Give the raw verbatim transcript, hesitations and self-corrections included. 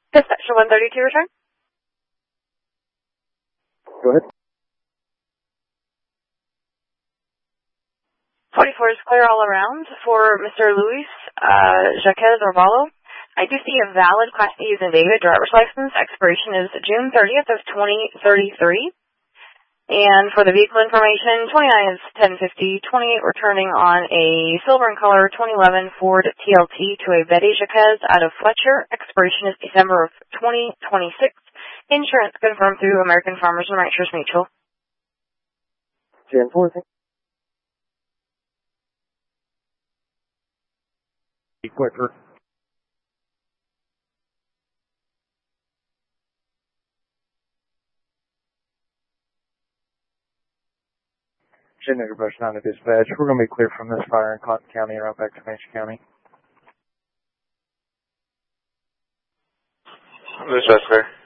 Dispatch one thirty-two, return. Go ahead. forty-four is clear all around for Mister Luis uh, Jaquez Orvallo. I do see a valid Class A David driver's license. Expiration is June thirtieth of twenty thirty-three. And for the vehicle information, twenty-nine is ten fifty, twenty-eight returning on a silver in color twenty eleven Ford T L T to a Betty Jaquez out of Fletcher. Expiration is December of twenty twenty-six. Insurance confirmed through American Farmers and Ranchers Mutual. ten four. Be quicker. Chattanooga Brush nine to dispatch. We're going to be clear from this fire in Cotton County and right back to Comanche County. Dispatch clear.